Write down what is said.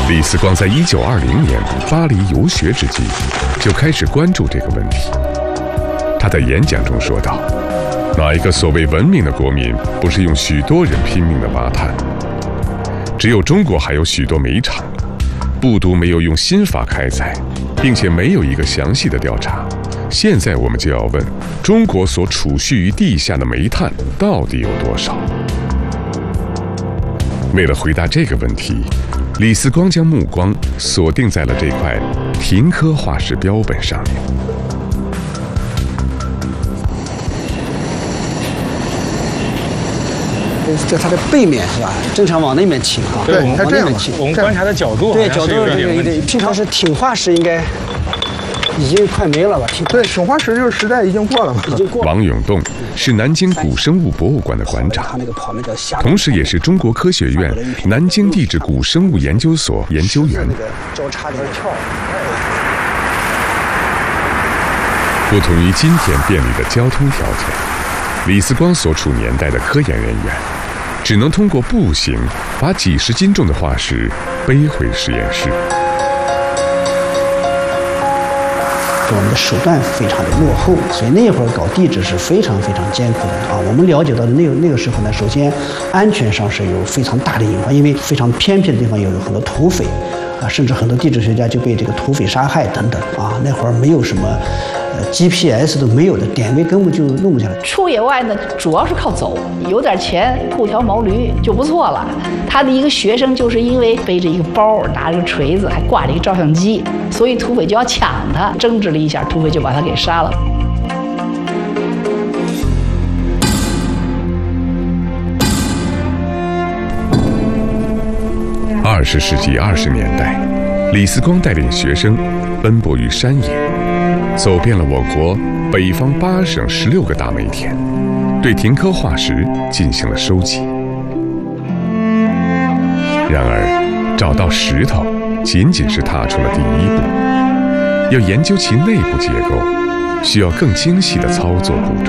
李四光在1920年巴黎游学之际，就开始关注这个问题。他在演讲中说道：“哪一个所谓文明的国民，不是用许多人拼命地挖炭？只有中国还有许多煤厂，不独没有用新法开采，并且没有一个详细的调查。现在我们就要问，中国所储蓄于地下的煤炭到底有多少？”为了回答这个问题，李四光将目光锁定在了这块停科化石标本上面。 这它的背面是吧？正常往那边倾啊。 对，它这样我们观察的角度， 对角度这个平常是挺化石应该已经快没了吧？ 对，挺化石这个时代已经过了嘛。 已经过了。 王永栋是南京古生物博物馆的馆长，同时也是中国科学院南京地质古生物研究所研究员。 交叉点跳。 不同于今天便利的交通条件，李四光所处年代的科研人员只能通过步行把几十斤重的化石背回实验室。 我们的手段非常的落后，所以那会儿搞地质是非常非常艰苦的啊。我们了解到的那个时候呢，首先安全上是有非常大的隐患，因为非常偏僻的地方有很多土匪啊，甚至很多地质学家就被这个土匪杀害等等啊。那会儿没有什么GPS 都没有的，点位根本就弄不下来。 出野外呢，主要是靠走，有点钱雇条毛驴就不错了。他的一个学生就是因为背着一个包，拿着个锤子，还挂着一个照相机，所以土匪就要抢他，争执了一下，土匪就把他给杀了。 20世纪20年代，李四光带领学生奔波于山野，走遍了我国北方8省16个大煤田，对停科化石进行了收集。然而，找到石头仅仅是踏出了第一步，要研究其内部结构，需要更精细的操作步骤。